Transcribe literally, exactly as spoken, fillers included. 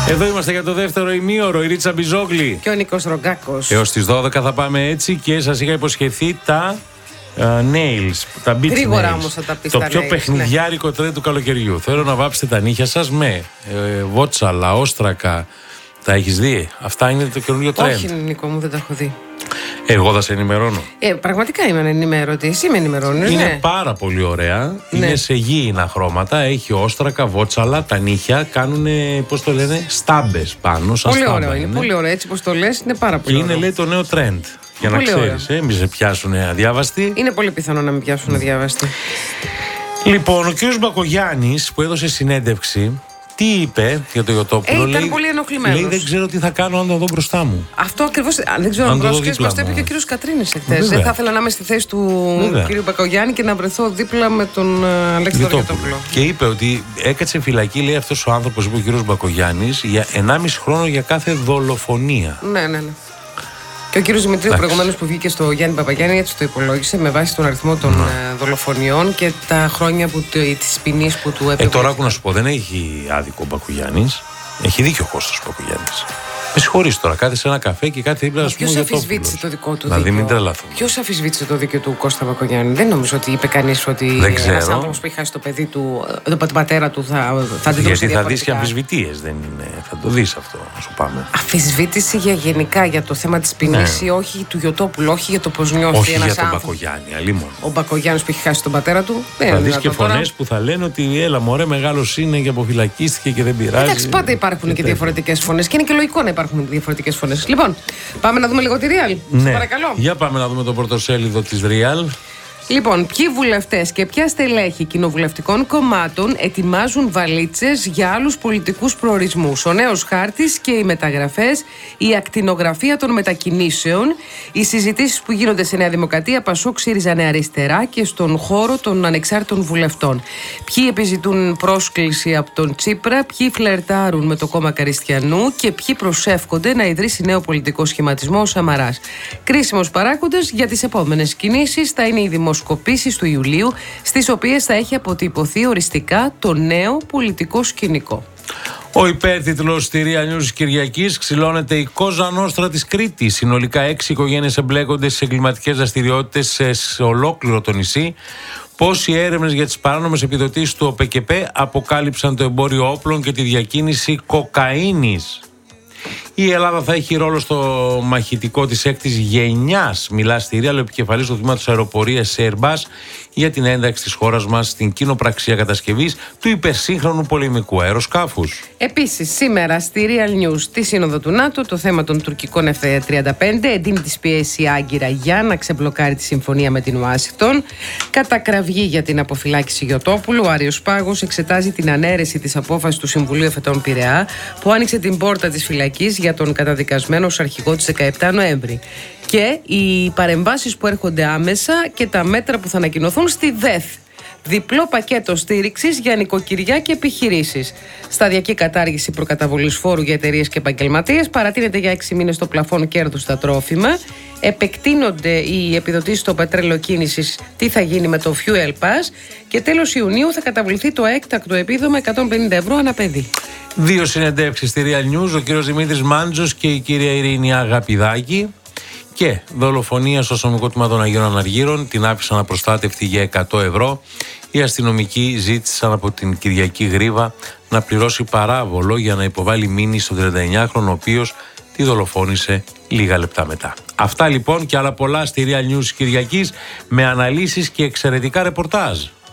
Εδώ είμαστε για το δεύτερο ημίωρο. Η Ρίτσα Μπιζόγλη και ο Νίκος Ρογκάκος. Έως τις δώδεκα θα πάμε έτσι και σας είχα υποσχεθεί τα uh, nails, τα beach Γρήγορα nails. Όμως θα τα πεις το τα πιο nails, παιχνιδιάρικο ναι. τρέντ του καλοκαιριού. Θέλω να βάψετε τα νύχια σας με ε, βότσαλα, όστρακα. Τα έχεις δει? Αυτά είναι το καινούριο τρέντ. Όχι, Νίκο μου, δεν τα έχω δει. Εγώ θα σε ενημερώνω. Ε, πραγματικά είμαι ενημέρωτη. Εσύ με ενημερώνεις. Είναι ναι. πάρα πολύ ωραία. Ναι. Είναι σε γήινα χρώματα. Έχει όστρακα, βότσαλα. Τα νύχια κάνουν, πώς το λένε, στάμπες πάνω. Σαν πολύ στάμπα ωραίο. Είναι. είναι πολύ ωραίο. Έτσι πως το λες, είναι πάρα πολύ και ωραίο. είναι, λέει, το νέο τρέντ. Για πολύ να ξέρεις, ε, μη σε πιάσουν αδιάβαστοι. Είναι πολύ πιθανό να με πιάσουν αδιάβαστοι. Λοιπόν, ο κ. Μπακογιάννης που έδωσε συνέντευξη, τι είπε για το Ιωτόπουλο? Ε, ήταν λέει, πολύ ενοχλημένος. Λέει, δεν ξέρω τι θα κάνω αν το δω μπροστά μου. Αυτό ακριβώς. Δεν ξέρω αν πρόσχεσαι, μας το είπε και ο κύριος Κατρίνης εχθές. Δεν θα ήθελα να είμαι στη θέση του κύριου Μπακογιάννη και να βρεθώ δίπλα με τον Αλέξανδρο Ιωτόπουλο. Και είπε ότι έκατσε φυλακή, λέει, αυτός ο άνθρωπος, είπε ο κύριος Μπακογιάννης, για ενάμιση χρόνο για κάθε δολοφονία. Ναι, ναι, ναι. Και ο κύριος Δημητρίου προηγουμένως που βγήκε στο Γιάννη Παπαγιάννη έτσι το υπολόγισε με βάση τον αριθμό των mm. δολοφονιών και τα χρόνια που, της ποινής που του έπρεπε. Ε, τώρα άκου να σου πω, δεν έχει άδικο ο Μπακογιάννης. Έχει δίκιο ο Κώστας Μπακογιάννης. Με συγχωρείς τώρα, κάθε σε ένα καφέ και κάθε δίπλα. Ποιος αφισβήτησε το δικό του να δίκιο? Να μην τρελαθούμε. Ποιος αφισβήτησε το δίκιο του Κώστα Μπακογιάννη? Δεν νομίζω ότι είπε κανείς ότι ένας άνθρωπος που έχει χάσει το παιδί του, τον πατέρα του, θα, θα αντιδρούσε. Γιατί θα δεις και αμφισβητείες, δεν είναι. Θα το δεις αυτό, να σου πάμε. Αφισβήτηση για γενικά για το θέμα της ποινής, ναι. όχι του Ιωτόπουλου, όχι για το πώς νιώθει όχι ένας για τον άνθρωπος. Μπακογιάννη, αλλήμον. Ο Μπακογιάννης που έχει χάσει τον πατέρα του. Θα δεις και φωνές που θα λένε ότι έλα μωρέ, μεγάλος είναι και αποφυλακίστηκε και δεν πειράζει. Εντάξει, πάντα υπάρχουν και διαφορετικές φωνές και είναι και λογικό να υπάρχουν διαφορετικές φωνές. Λοιπόν, πάμε να δούμε λίγο τη Real. Ναι. Παρακαλώ. Για πάμε να δούμε το πρωτοσέλιδο της Real. Λοιπόν, ποιοι βουλευτές και ποια στελέχη κοινοβουλευτικών κομμάτων ετοιμάζουν βαλίτσες για άλλους πολιτικούς προορισμούς? Ο νέος χάρτης και οι μεταγραφές, η ακτινογραφία των μετακινήσεων, οι συζητήσεις που γίνονται σε Νέα Δημοκρατία, Πασόκ, ΣΥΡΙΖΑ, Νέα Αριστερά και στον χώρο των ανεξάρτητων βουλευτών. Ποιοι επιζητούν πρόσκληση από τον Τσίπρα, ποιοι φλερτάρουν με το κόμμα Καριστιανού και ποιοι προσεύχονται να ιδρύσει νέο πολιτικό σχηματισμό ο Σαμαράς. Κρίσιμος παράγοντας για τις επόμενες κινήσεις θα είναι η δημοσιογραφία δημοσκοπήσεις του Ιουλίου, στις οποίες θα έχει αποτυπωθεί οριστικά το νέο πολιτικό σκηνικό. Ο υπέρτιτλος στη Real News Κυριακής: ξυλώνεται η Κόζα Νόστρα της Κρήτης. Συνολικά έξι οικογένειες εμπλέκονται στις εγκληματικές δραστηριότητες σε ολόκληρο το νησί. Πώς οι έρευνες για τις παράνομες επιδοτήσεις του ΟΠΕΚΕΠΕ αποκάλυψαν το εμπόριο όπλων και τη διακίνηση κοκαίνης. Η Ελλάδα θα έχει ρόλο στο μαχητικό της έκτης γενιάς. Μιλά στη Real ο επικεφαλής του τμήματος αεροπορίας σε Airbus για την ένταξη της χώρας μας στην κοινοπραξία κατασκευής του υπερσύγχρονου πολεμικού αεροσκάφους. Επίσης, σήμερα στη Real News, τη Σύνοδο του ΝΑΤΟ, το θέμα των τουρκικών εφ τριάντα πέντε εντείνει τη πίεση Άγκυρα για να ξεμπλοκάρει τη συμφωνία με την Ουάσιγκτον. Κατακραυγή για την αποφυλάκηση Ιωτόπουλου. Ο Άριος Πάγος εξετάζει την ανέρεση της απόφασης του Συμβουλίου Εφετών Πειραιά που άνοιξε την πόρτα της φυλακής για τον καταδικασμένο ως αρχηγό της δεκαεπτά Νοέμβρη. Και οι παρεμβάσεις που έρχονται άμεσα και τα μέτρα που θα ανακοινωθούν στη ΔΕΘ. Διπλό πακέτο στήριξης για νοικοκυριά και επιχειρήσεις. Σταδιακή κατάργηση προκαταβολής φόρου για εταιρείες και επαγγελματίες. Παρατείνεται για έξι μήνες το πλαφόν κέρδους στα τρόφιμα. Επεκτείνονται οι επιδοτήσεις στο πετρέλαιο κίνησης. Τι θα γίνει με το Fuel Pass. Και τέλος Ιουνίου θα καταβληθεί το έκτακτο επίδομα εκατόν πενήντα ευρώ ανά παιδί. Δύο συνεντεύξεις στη Real News, ο κύριος Δημήτρης Μάντζος και η κυρία Ειρήνη Αγαπηδάκη. Και δολοφονία στο αστυνομικό τμήμα των Αγίων Αναργύρων, την άφησαν απροστάτευτη για εκατό ευρώ. Οι αστυνομικοί ζήτησαν από την Κυριακή Γρήβα να πληρώσει παράβολο για να υποβάλει μήνυση στον τριανταεννιάχρονο, ο οποίος τη δολοφόνησε λίγα λεπτά μετά. Αυτά λοιπόν και άλλα πολλά στη Real News Κυριακής με αναλύσεις και εξαιρετικά ρεπορτάζ.